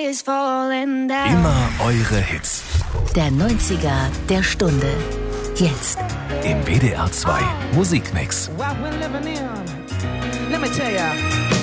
is falling down. Immer eure Hits. Der 90er der Stunde. Jetzt. Im WDR 2 Musikmix. What we're living in. Let me tell ya.